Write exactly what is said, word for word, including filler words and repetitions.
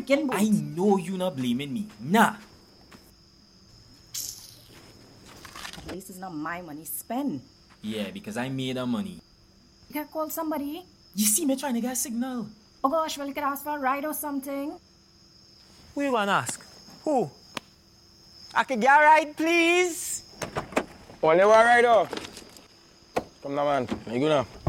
freaking boat. I know you not blaming me. Nah. At least it's not my money spent. Yeah, because I made the money. You can call somebody. You see me trying to get a signal. Oh gosh, well, you could ask for a ride or something. Who you gonna ask? Who? I can get a ride, please? Only one ride, oh. Come now, man. You go now.